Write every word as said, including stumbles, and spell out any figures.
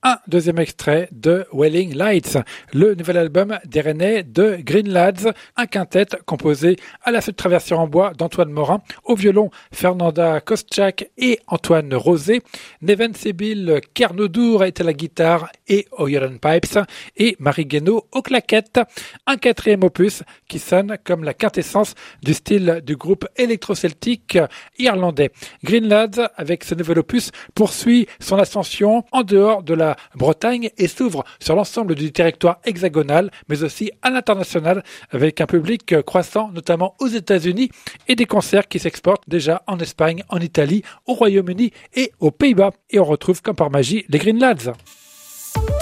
un deuxième extrait de Welling Lights, le nouvel album des Rennais de Green Lads, un quintet composé à la flûte traversière en bois d'Antoine Morin, au violon Fernanda Kostchak et Antoine Rosé, Neven Sebil Kernoudour est à la guitare et au Yolon Pipes, et Marie Guénaud aux claquettes. Un quatrième opus qui sonne comme la quintessence du style du groupe électro-celtique irlandais. Green Lads, avec ce nouvel opus, poursuit son ascension en dehors de la Bretagne et s'ouvre sur l'ensemble du territoire hexagonal, mais aussi à l'international, avec un public croissant, notamment aux États-Unis, et des concerts qui s'exportent déjà en Espagne, en Italie, au Royaume-Uni et aux Pays-Bas. Et on retrouve comme par magie les Green Lads.